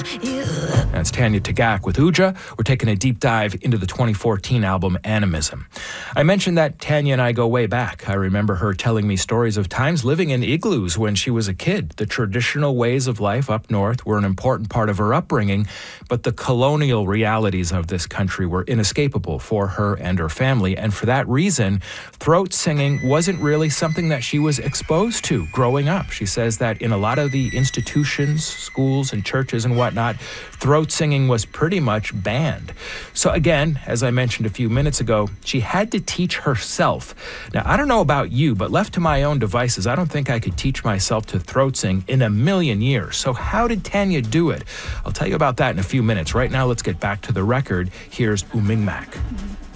That's Tanya Tagaq with Uja. We're taking a deep dive into the 2014 album Animism. I mentioned that Tanya and I go way back. I remember her telling me stories of times living in igloos when she was a kid. The traditional ways of life up north were an important part of her upbringing, but the colonial realities of this country were inescapable for her and her family, and for that reason, throat singing wasn't really something that she was exposed to growing up. She says that in a lot of the institutions, schools and churches and whatnot, throat singing was pretty much banned. So again, as I mentioned a few minutes ago, she had to teach herself. Now, I don't know about you, but left to my own devices, I don't think I could teach myself to throat sing in a million years. So how did Tanya do it? I'll tell you about that in a few minutes. Right now, let's get back to the record. Here's U Ming Mak.